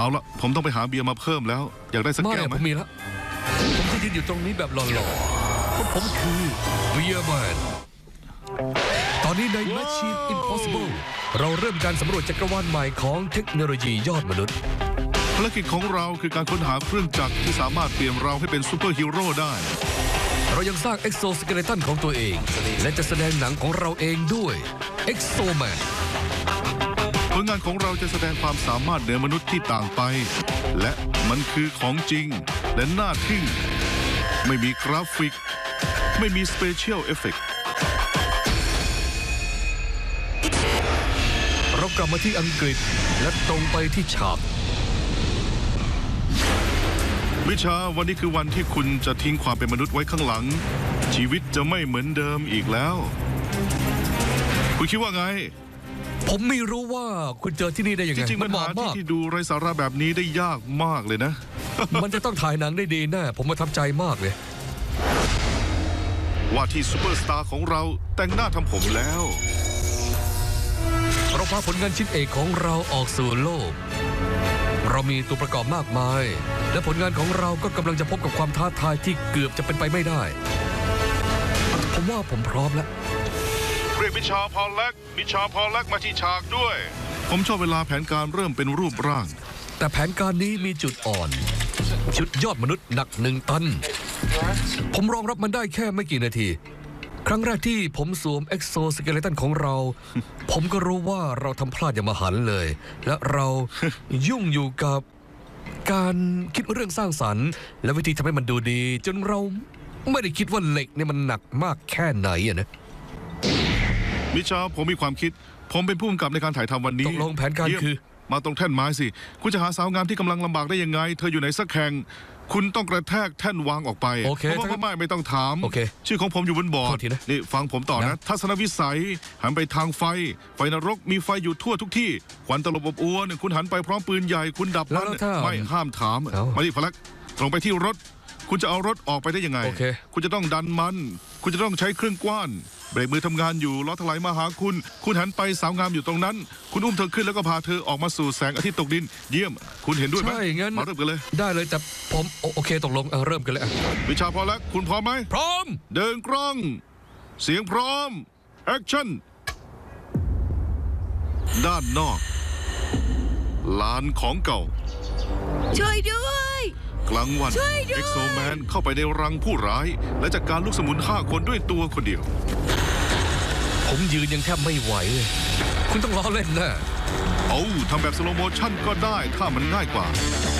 เอาละผมต้องไปหาเบียร์มาเพิ่มแล้วอยากได้สักแก้วไหมผมมีแล้วผมจะยืนอยู่ตรงนี้แบบหล่อๆเพราะผมคือเบียร์แมนตอนนี้ใน Machine Impossible เราเริ่มการสำรวจจักรวาลใหม่ของเทคโนโลยียอดมนุษย์ภารกิจของเราคือการค้นหาเครื่องจักรที่สามารถเปลี่ยนเราให้เป็นซูเปอร์ฮีโร่ได้เรายังสร้างเอ็กโซสเกเลตันของตัวเองและจะแสดงหนังของเราเองด้วยเอ็กโซแมนผลงานของเราจะแสดงความสามารถเหนือมนุษย์ที่ต่างไปและมันคือของจริงและน่าทึ่งไม่มีกราฟิกไม่มีสเปเชียลเอฟเฟกต์เรากลับมาที่อังกฤษและตรงไปที่ฉากวิชาวันนี้คือวันที่คุณจะทิ้งความเป็นมนุษย์ไว้ข้างหลังชีวิตจะไม่เหมือนเดิมอีกแล้วคุณคิดว่าไงผมไม่รู้ว่าคุณเจอที่นี่ได้ยังไงจริงๆมันหาที่ดูไร้สาระแบบนี้ได้ยากมากเลยนะมันจะต้องถ่ายหนังได้ดีแน่ผมประทับใจมากเลยว่าที่ซูเปอร์สตาร์ของเราแต่งหน้าทำผมแล้วเราพาผลงานชิ้นเอกของเราออกสู่โลกเรามีตัวประกอบมากมายและผลงานของเราก็กำลังจะพบกับความท้าทายที่เกือบจะเป็นไปไม่ได้ผมว่าผมพร้อมแล้วเรียกวิชาพอลแลกมาที่ฉากด้วยผมชอบเวลาแผนการเริ่มเป็นรูปร่างแต่แผนการนี้มีจุดอ่อนชุดยอดมนุษย์หนัก1 ตันผมรองรับมันได้แค่ไม่กี่นาทีครั้งแรกที่ผมสวมเอ็กโซสเกเลตันของเรา ผมก็รู้ว่าเราทำพลาดอย่างมหันต์เลยและเรายุ่งอยู่กับการคิดเรื่องสร้างสรรค์และวิธีทำให้มันดูดีจนเราไม่ได้คิดว่าเหล็กเนี่ยมันหนักมากแค่ไหนอะนะมิชาผมมีความคิดผมเป็นผู้กำกับในการถ่ายทำวันนี้ตกลงแผนการคือมาตรงแท่นไม้สิคุณจะหาสาวงามที่กำลังลำบากได้ยังไงเธออยู่ไหนสักแห่งคุณต้องกระแทกแท่นวางออกไปเพราะว่าไม่ต้องถามชื่อของผมอยู่บนบอร์ดนี่ฟังผมต่อนะทัศนวิสัยหันไปทางไฟนรกมีไฟอยู่ทั่วทุกที่ควันตลบอบอวนคุณหันไปพร้อมปืนใหญ่คุณดับมันไม่ห้ามถามมาที่พลักตรงไปที่รถคุณจะเอารถออกไปได้ยังไงคุณจะต้องดันมันคุณจะต้องใช้เครื่องกว้านเบรกมือทำงานอยู่ล้อถลายมาหาคุณหันไปสาวงามอยู่ตรงนั้นคุณอุ้มเธอขึ้นแล้วก็พาเธอออกมาสู่แสงอาทิตย์ตกดินเยี่ยมคุณเห็นด้วยไหมใช่งั้นมาเริ่มกันเลยได้เลยแต่ผมโอเคตกลงเริ่มกันเลยวิชาพอแล้วคุณพร้อมไหมพร้อมเดินกล้องเสียงพร้อมแอคชั่นด้านนอกลานของเก่าช่วยด้วยกลางวันเอ็กโซแมนเข้าไปในรังผู้ร้ายและจัดการลูกสมุน5 คนด้วยตัวคนเดียวผมยืนยังแทบไม่ไหวเลยคุณต้องล้อเล่นนะทำแบบสโลโมชั่นก็ได้ถ้ามันง่ายกว่า